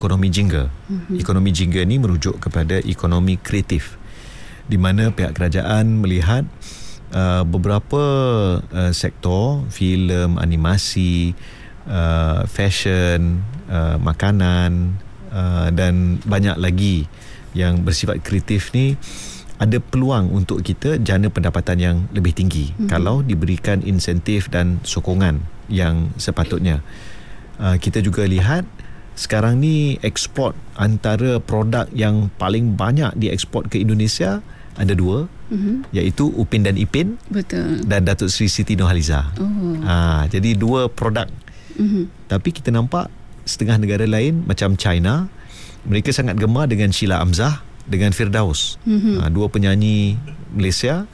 ekonomi jingga. Ekonomi jingga ni merujuk kepada ekonomi kreatif, di mana pihak kerajaan melihat beberapa sektor, filem, animasi, fashion, makanan dan banyak lagi yang bersifat kreatif ni ada peluang untuk kita jana pendapatan yang lebih tinggi kalau diberikan insentif dan sokongan yang sepatutnya. Kita juga lihat sekarang ni ekspor, antara produk yang paling banyak diekspor ke Indonesia ada dua, iaitu Upin dan Ipin. Betul. Dan Datuk Seri Siti Nurhaliza. Jadi dua produk. Tapi kita nampak setengah negara lain macam China, mereka sangat gemar dengan Sheila Amzah dengan Firdaus, dua penyanyi Malaysia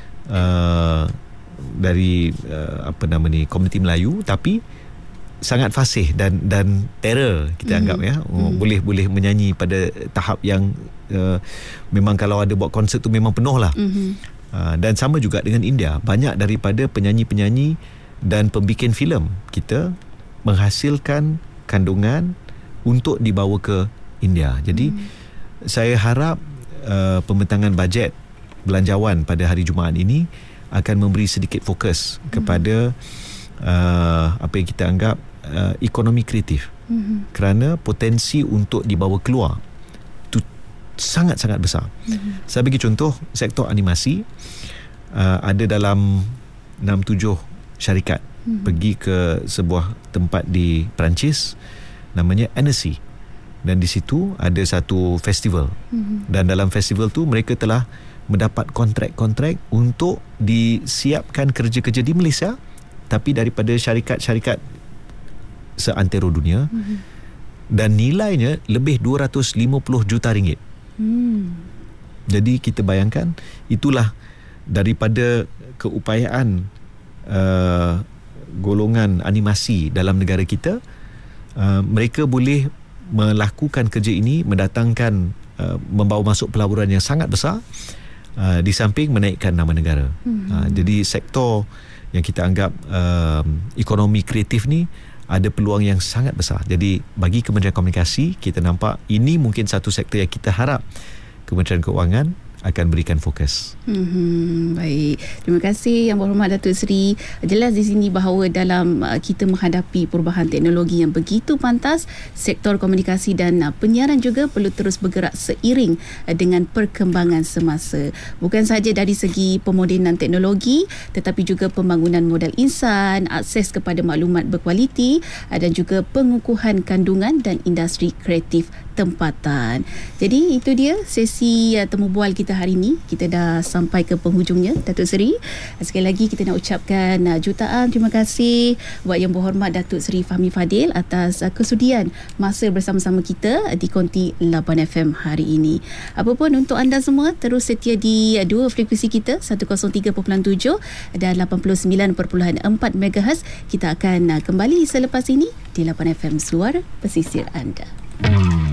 dari komuniti Melayu, tapi sangat fasih dan terror kita anggap boleh menyanyi pada tahap yang memang kalau ada buat konsert tu memang penuh lah. Dan sama juga dengan India, banyak daripada penyanyi-penyanyi dan pembikin filem kita menghasilkan kandungan untuk dibawa ke India. Jadi saya harap pembentangan bajet belanjawan pada hari Jumaat ini akan memberi sedikit fokus kepada apa yang kita anggap ekonomi kreatif, kerana potensi untuk dibawa keluar itu sangat-sangat besar. Saya bagi contoh, sektor animasi ada dalam 6-7 syarikat pergi ke sebuah tempat di Perancis namanya Annecy, dan di situ ada satu festival, dan dalam festival tu mereka telah mendapat kontrak-kontrak untuk disiapkan kerja-kerja di Malaysia, tapi daripada syarikat-syarikat seantero dunia, dan nilainya lebih 250 juta ringgit. Jadi kita bayangkan, itulah daripada keupayaan golongan animasi dalam negara kita. Mereka boleh melakukan kerja ini, mendatangkan membawa masuk pelaburan yang sangat besar, di samping menaikkan nama negara. Jadi sektor yang kita anggap ekonomi kreatif ni ada peluang yang sangat besar. Jadi bagi Kementerian Komunikasi, kita nampak ini mungkin satu sektor yang kita harap Kementerian Keuangan akan berikan fokus. Baik, terima kasih Yang Berhormat Datuk Seri. Jelas di sini bahawa dalam kita menghadapi perubahan teknologi yang begitu pantas, sektor komunikasi dan penyiaran juga perlu terus bergerak seiring dengan perkembangan semasa. Bukan sahaja dari segi pemodenan teknologi, tetapi juga pembangunan modal insan, akses kepada maklumat berkualiti, dan juga pengukuhan kandungan dan industri kreatif tempatan. Jadi itu dia sesi temu bual kita hari ini. Kita dah sampai ke penghujungnya, Datuk Seri. Sekali lagi kita nak ucapkan jutaan terima kasih buat Yang Berhormat Datuk Seri Fahmi Fadil atas kesudian masa bersama-sama kita di Konti Labuan FM hari ini. Apapun untuk anda semua, terus setia di dua frekuensi kita, 103.7 dan 89.4 MHz. Kita akan kembali selepas ini di Labuan FM, Suara Pesisir anda.